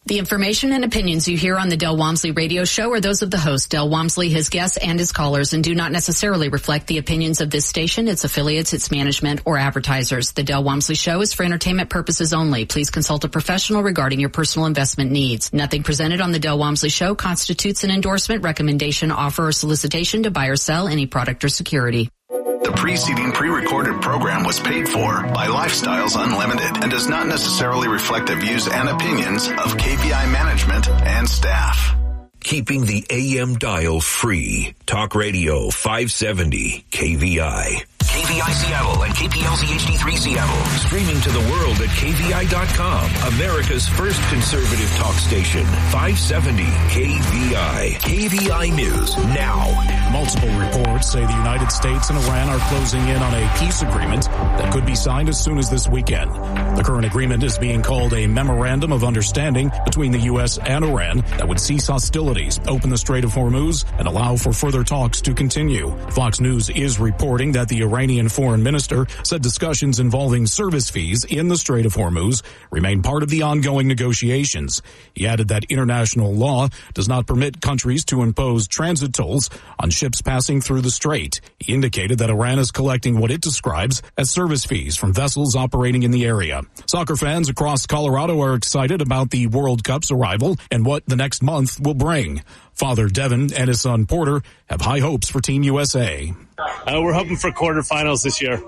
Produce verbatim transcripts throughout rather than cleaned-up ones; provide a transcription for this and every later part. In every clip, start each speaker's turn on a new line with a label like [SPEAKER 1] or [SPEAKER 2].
[SPEAKER 1] The information and opinions you hear on the Del Walmsley radio show are those of the host, Del Walmsley, his guests, and his callers, and do not necessarily reflect the opinions of this station, its affiliates, its management, or advertisers. The Del Walmsley show is for entertainment purposes only. Please consult a professional regarding your personal investment needs. Nothing presented on the Del Walmsley show constitutes an endorsement, recommendation, offer, or solicitation to buy or sell any product or security.
[SPEAKER 2] The preceding pre-recorded program was paid for by Lifestyles Unlimited and does not necessarily reflect the views and opinions of K V I management and staff.
[SPEAKER 3] Keeping the A M dial free. Talk Radio five seventy K V I.
[SPEAKER 4] K V I Seattle and K P L Z H D three Seattle.
[SPEAKER 3] Streaming to the world at K V I dot com. America's first conservative talk station. five seventy K V I. K V I News now.
[SPEAKER 5] Multiple reports say the United States and Iran are closing in on a peace agreement that could be signed as soon as this weekend. The current agreement is being called a Memorandum of Understanding between the U S and Iran that would cease hostilities, open the Strait of Hormuz, and allow for further talks to continue. Fox News is reporting that the Iranian foreign minister said discussions involving service fees in the Strait of Hormuz remain part of the ongoing negotiations. He added that international law does not permit countries to impose transit tolls on ships passing through the strait. He indicated that Iran is collecting what it describes as service fees from vessels operating in the area. Soccer fans across Colorado are excited about the World Cup's arrival and what the next month will bring. Father Devin and his son Porter have high hopes for Team U S A.
[SPEAKER 6] Uh, we're hoping for quarterfinals this year.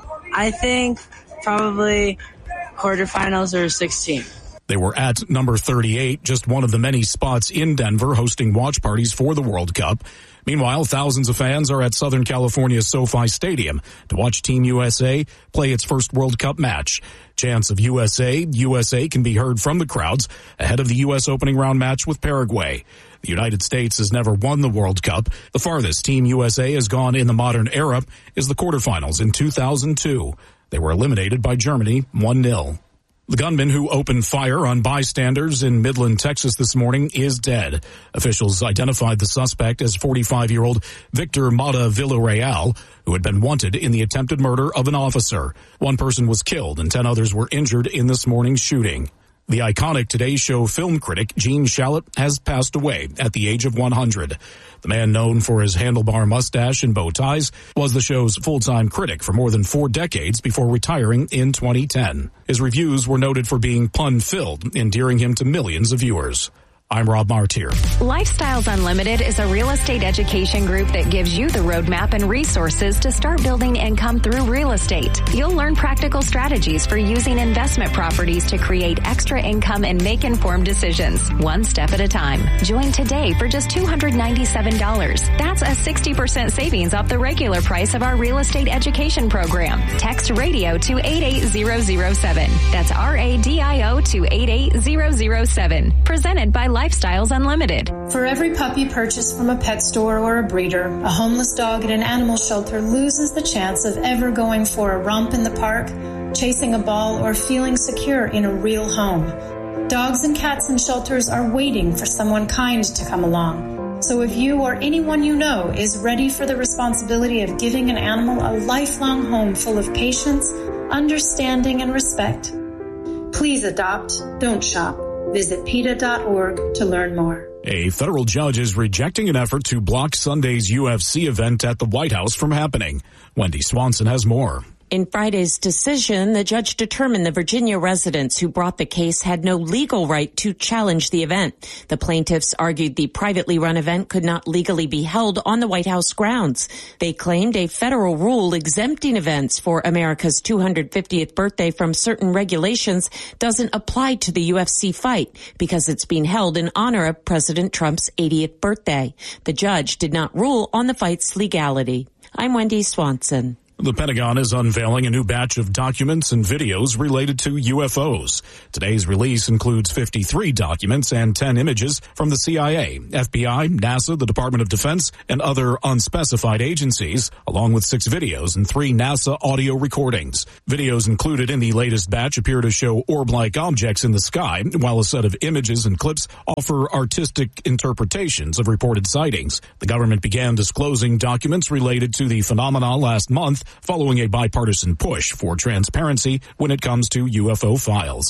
[SPEAKER 7] I think probably quarterfinals or sixteen.
[SPEAKER 5] They were at number thirty-eight, just one of the many spots in Denver hosting watch parties for the World Cup. Meanwhile, thousands of fans are at Southern California's SoFi Stadium to watch Team U S A play its first World Cup match. Chants of U S A, U S A can be heard from the crowds ahead of the U S opening round match with Paraguay. The United States has never won the World Cup. The farthest Team U S A has gone in the modern era is the quarterfinals in two thousand two. They were eliminated by Germany one nil. The gunman who opened fire on bystanders in Midland, Texas this morning is dead. Officials identified the suspect as forty-five-year-old Victor Mata Villarreal, who had been wanted in the attempted murder of an officer. One person was killed and ten others were injured in this morning's shooting. The iconic Today Show film critic Gene Shalit has passed away at the age of one hundred. The man, known for his handlebar mustache and bow ties, was the show's full-time critic for more than four decades before retiring in twenty ten. His reviews were noted for being pun-filled, endearing him to millions of viewers. I'm Rob Martier.
[SPEAKER 8] Lifestyles Unlimited is a real estate education group that gives you the roadmap and resources to start building income through real estate. You'll learn practical strategies for using investment properties to create extra income and make informed decisions, one step at a time. Join today for just two hundred ninety-seven dollars. That's a sixty percent savings off the regular price of our real estate education program. Text radio to eight eight zero zero seven. That's R A D I O to eight eight zero zero seven. Presented by Lifestyles Unlimited.
[SPEAKER 9] For every puppy purchased from a pet store or a breeder, a homeless dog at an animal shelter loses the chance of ever going for a romp in the park, chasing a ball, or feeling secure in a real home. Dogs and cats in shelters are waiting for someone kind to come along. So if you or anyone you know is ready for the responsibility of giving an animal a lifelong home full of patience, understanding, and respect, please adopt, don't shop. Visit P E T A dot org to learn more.
[SPEAKER 5] A federal judge is rejecting an effort to block Sunday's U F C event at the White House from happening. Wendy Swanson has more.
[SPEAKER 10] In Friday's decision, the judge determined the Virginia residents who brought the case had no legal right to challenge the event. The plaintiffs argued the privately run event could not legally be held on the White House grounds. They claimed a federal rule exempting events for America's two hundred fiftieth birthday from certain regulations doesn't apply to the U F C fight because it's being held in honor of President Trump's eightieth birthday. The judge did not rule on the fight's legality. I'm Wendy Swanson.
[SPEAKER 5] The Pentagon is unveiling a new batch of documents and videos related to U F Os. Today's release includes fifty-three documents and ten images from the C I A, F B I, NASA, the Department of Defense, and other unspecified agencies, along with six videos and three NASA audio recordings. Videos included in the latest batch appear to show orb-like objects in the sky, while a set of images and clips offer artistic interpretations of reported sightings. The government began disclosing documents related to the phenomena last month, following a bipartisan push for transparency when it comes to U F O files.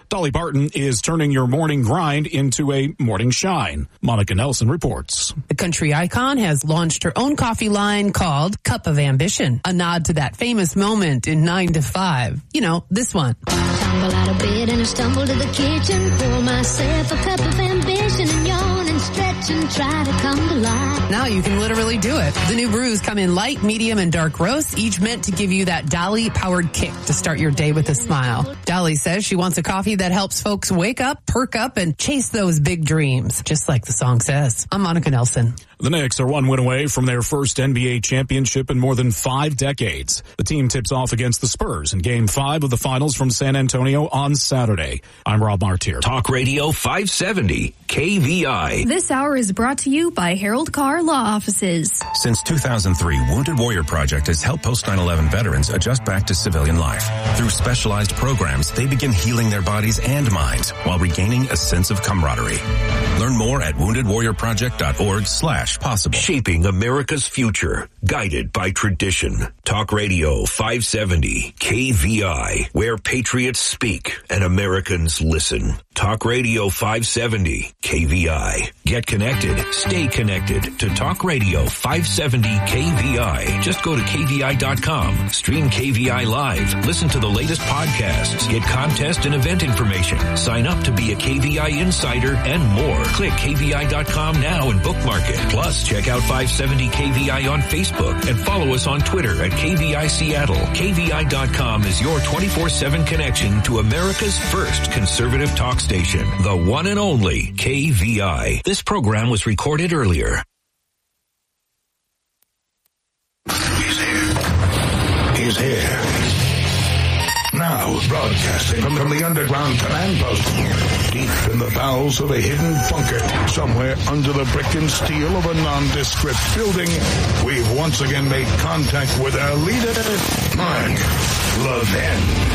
[SPEAKER 5] Dolly Parton is turning your morning grind into a morning shine. Monica Nelson reports.
[SPEAKER 11] The country icon has launched her own coffee line called Cup of Ambition, a nod to that famous moment in nine to five. You know, this one.
[SPEAKER 12] Tumble out of bed and I stumble to the kitchen, pour myself a cup of ambition and yawn and stretch and try to come to life.
[SPEAKER 11] Now you can literally do it. The new brews come in light, medium, and dark roast, each meant to give you that Dolly-powered kick to start your day with a smile. Dolly says she wants a coffee that helps folks wake up, perk up, and chase those big dreams, just like the song says. I'm Monica Nelson.
[SPEAKER 5] The Knicks are one win away from their first N B A championship in more than five decades. The team tips off against the Spurs in Game five of the Finals from San Antonio on Saturday. I'm Rob Martier.
[SPEAKER 3] Talk Radio five seventy, K V I.
[SPEAKER 13] This hour is brought to you by Harold Carr Law Offices.
[SPEAKER 14] Since two thousand three, Wounded Warrior Project has helped post nine eleven veterans adjust back to civilian life. Through specialized programs, they begin healing their bodies and minds while regaining a sense of camaraderie. Learn more at wounded warrior project dot org slash possible.
[SPEAKER 3] Shaping America's future, guided by tradition. Talk Radio five seventy, K V I, where patriots speak and Americans listen. Talk Radio five seventy, K V I. Get connected, stay connected to Talk Radio five seventy K V I. Just go to K V I dot com, stream K V I live, listen to the latest podcasts, get contest and event information, sign up to be a K V I insider, and more. Click K V I dot com now and bookmark it. Plus, check out five seventy K V I on Facebook and follow us on Twitter at K V I Seattle. K V I dot com is your twenty-four seven connection to America's first conservative talk station, the one and only K V I. This program was recorded earlier.
[SPEAKER 15] He's here. He's here. Now, broadcasting from, from the underground command post, deep in the bowels of a hidden bunker, somewhere under the brick and steel of a nondescript building, we've once again made contact with our leader, Mark Levin.